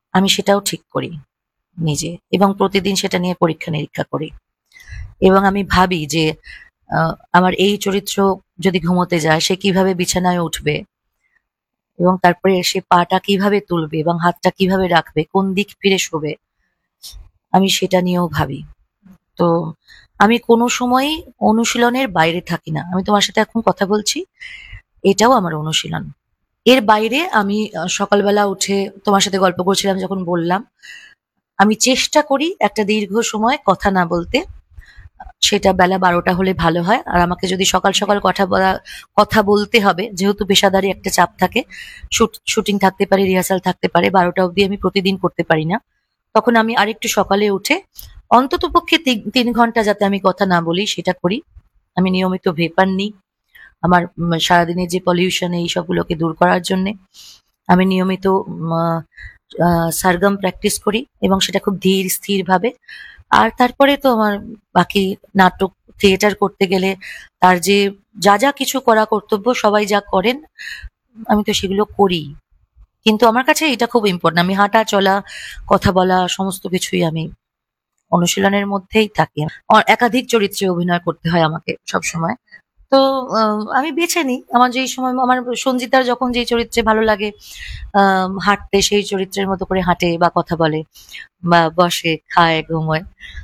আমি সেটাও ঠিক করি নিজে, এবং প্রতিদিন সেটা নিয়ে পরীক্ষা নিরীক্ষা করি। এবং আমি ভাবি যে আমার এই চরিত্র যদি ঘুমোতে যায়, সে কিভাবে বিছানায় উঠবে, এবং তারপরে সে পাটা কিভাবে তুলবে এবং হাতটা কিভাবে রাখবে, কোন দিক ফিরে শোবে, আমি সেটা নিয়েও ভাবি। তো আমি কোনো সময়ই অনুশীলনের বাইরে থাকি না। আমি তোমার সাথে এখন কথা বলছি, এটাও আমার অনুশীলন। এর বাইরে আমি সকালবেলা উঠে তোমার সাথে গল্প করছিলাম যখন বললাম, আমি চেষ্টা করি একটা দীর্ঘ সময় কথা না বলতে। সেটা বেলা 12টা হলে ভালো হয়। আর আমাকে যদি সকাল সকাল কথা বলতে হবে, যেহেতু পেশাদারি একটা চাপ থাকে, শুটিং থাকতে পারে, রিহার্সাল থাকতে পারে, 12টা অবধি আমি প্রতিদিন করতে পারি না। তখন আমি আরেকটু সকালে উঠে অন্ততপক্ষে 3 ঘন্টা যাতে আমি কথা না বলি সেটা করি। আমি নিয়মিত ভেপার নিই আমার সারাদিনের যে পলিউশন এইসবগুলোকে দূর করার জন্যে। আমি নিয়মিত সারগাম প্র্যাকটিস করি, এবং সেটা খুব ধীর স্থির ভাবে। আর তারপরে তো আমার বাকি নাটক, থিয়েটার করতে গেলে তার যে যা যা কিছু করা কর্তব্য সবাই যা করেন, আমি তো সেগুলো করি। কিন্তু আমার কাছে এটা খুব ইম্পর্টেন্ট, আমি হাঁটা চলা কথা বলা সমস্ত কিছুই আমি অনুশীলনের মধ্যেই থাকি। একাধিক চরিত্রে অভিনয় করতে হয় আমাকে সবসময়। তো আমি বেছে নিই আমার যেই সময়, আমার সঞ্জিতার যখন যেই চরিত্রে ভালো লাগে হাঁটতে, সেই চরিত্রের মতো করে হাঁটে বা কথা বলে বা বসে, খায়, ঘুমোয়।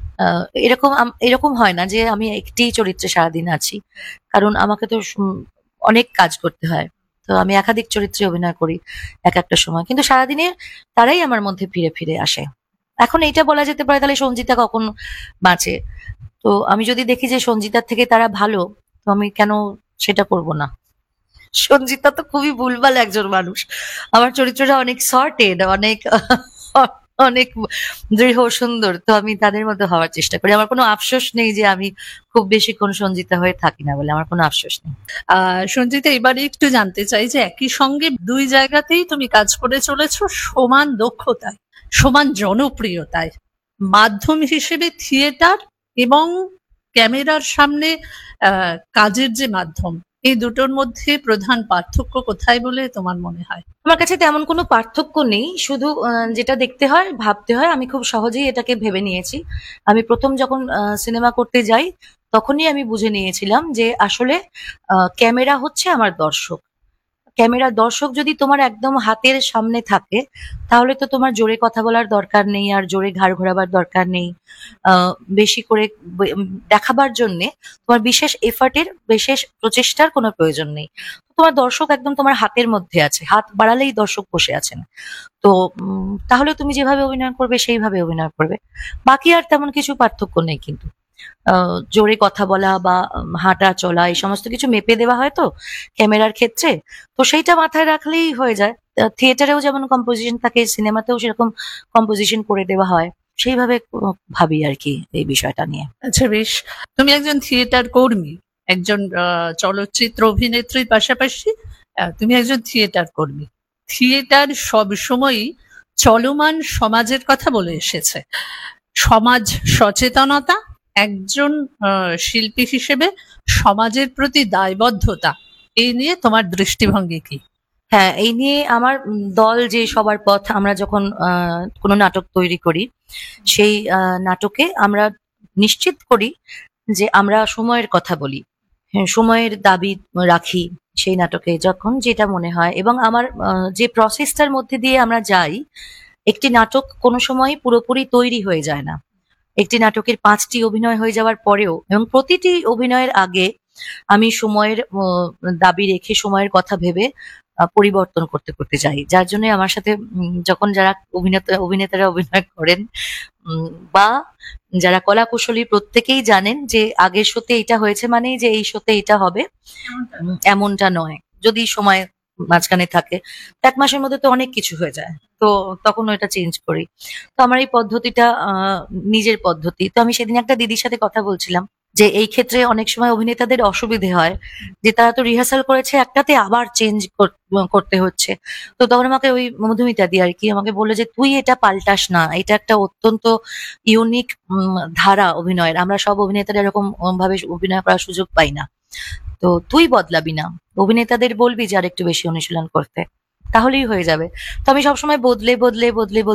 এরকম হয় না যে আমি একটি চরিত্রে সারাদিন আছি, কারণ আমাকে তো অনেক কাজ করতে হয়। তো আমি একাধিক চরিত্রে অভিনয় করি এক একটা সময়, কিন্তু সারাদিনে তারাই আমার মধ্যে ফিরে ফিরে আসে। এখন এইটা বলা যেতে পারে তাহলে সঞ্জিতা কখন বাঁচে। তো আমি যদি দেখি যে সঞ্জিতার থেকে তারা ভালো, তো আমি কেন সেটা করব না? সঞ্জিতা তো খুবই ভুলভাল একজন মানুষ। আমার চরিত্রটা অনেক সর্টেড, অনেক অনেক দৃঢ় সুন্দর। তো আমি তাদের মধ্যে হওয়ার চেষ্টা করি। আমার কোনো আফসোস নেই যে আমি খুব বেশিক্ষণ সঞ্জিতা হয়ে থাকি না বলে, আমার কোনো আফসোস নেই। সঞ্জিতা, এবারে একটু জানতে চাই যে একই সঙ্গে দুই জায়গাতেই তুমি কাজ করে চলেছো সমান দক্ষতায়, সমান জনপ্রিয়তায়, মাধ্যম হিসেবে থিয়েটার এবং ক্যামেরার সামনে কাজের যে মাধ্যম, এই দুটোর মধ্যে প্রধান পার্থক্য কোথায় বলে তোমার মনে হয়? আমার কাছে তেমন কোনো পার্থক্য নেই, শুধু যেটা দেখতে হয়, ভাবতে হয়। আমি খুব সহজেই এটাকে ভেবে নিয়েছি। আমি প্রথম যখন সিনেমা করতে যাই, তখনই আমি বুঝে নিয়েছিলাম যে আসলে ক্যামেরা হচ্ছে আমার দর্শক। ক্যামেরা দর্শক যদি তোমার একদম হাতের সামনে থাকে, তাহলে তো তোমার জোরে কথা বলার দরকার নেই, আর জোরে ঘাড় ঘোরাবার দরকার নেই। বেশি করে দেখাবার জন্যে তোমার বিশেষ এফার্টের, বিশেষ প্রচেষ্টার কোনো প্রয়োজন নেই। তোমার দর্শক একদম তোমার হাতের মধ্যে আছে, হাত বাড়ালেই দর্শক বসে আছেন। তো তাহলে তুমি যেভাবে অভিনয় করবে সেইভাবে অভিনয় করবে। বাকি আর তেমন কিছু পার্থক্য নেই কিন্তু। জোরে কথা বলা বা হাঁটা চলা এই সমস্ত কিছু মেপে দেওয়া হয় তো ক্যামেরার ক্ষেত্রে। তো সেইটা মাথায় রাখলেই হয়ে যায়। থিয়েটারেও যেমন কম্পোজিশন থাকে, সিনেমাতেও সেরকম কম্পোজিশন করে দেওয়া হয়। সেইভাবে ভাবি আর কি এই বিষয়টা নিয়ে। আচ্ছা, বেশ। তুমি একজন থিয়েটার কর্মী, একজন চলচ্চিত্র অভিনেত্রীর পাশাপাশি তুমি একজন থিয়েটার কর্মী। থিয়েটার সব সময়ই চলমান সমাজের কথা বলে এসেছে। সমাজ সচেতনতা, একজন শিল্পী হিসেবে সমাজের প্রতি দায়বদ্ধতা, এই নিয়ে তোমার দৃষ্টিভঙ্গি কি? হ্যাঁ, এই নিয়ে আমার দল যে সবার পথ, আমরা যখন কোনো নাটক তৈরি করি, সেই নাটকে আমরা নিশ্চিত করি যে আমরা সময়ের কথা বলি। হ্যাঁ, সময়ের দাবি রাখি সেই নাটকে যখন যেটা মনে হয়। এবং আমার যে প্রসেসটার মধ্যে দিয়ে আমরা যাই, একটি নাটক কোনো সময়ই পুরোপুরি তৈরি হয়ে যায় না। একটি নাটকের 5টি অভিনয় হয়ে যাওয়ার পরেও, এবং প্রতিটি অভিনয়ের আগে আমি সময়ের দাবি রেখে, সময়ের কথা ভেবে পরিবর্তন করতে করতে যাই। যার জন্য আমার সাথে যখন যারা অভিনেতারা অভিনয় করেন, বা যারা কলা কুশলী, প্রত্যেকেই জানেন যে আগের শোতে এটা হয়েছে মানেই যে এই শোতে এটা হবে, এমনটা নয়। যদি সময় মাঝখানে থাকে, 1 মাসের মধ্যে তো অনেক কিছু হয়ে যায়। তো তখন ওটা চেঞ্জ করি। তো আমার এই পদ্ধতিটা নিজের পদ্ধতি। তো আমি সেদিন একটা দিদির সাথে কথা বলছিলাম যে এই ক্ষেত্রে অনেক সময় অভিনেতাদের অসুবিধে হয় যে তারা তো রিহার্সাল করেছে একটাতে, আবার চেঞ্জ করতে হচ্ছে। তো তখন আমাকে ওই মধুমিতা দি আর কি আমাকে বললো যে তুই এটা পাল্টাস না, এটা একটা অত্যন্ত ইউনিক ধারা অভিনয়ের। আমরা সব অভিনেতারা এরকম ভাবে অভিনয় করার সুযোগ পাই না। তো তুই বদলাবি না, অভিনেতাদের বলবি যে আর একটু বেশি অনুশীলন করতে, তাহলেই হয়ে যাবে। তো আমি সবসময় বদলে বদলে বদলে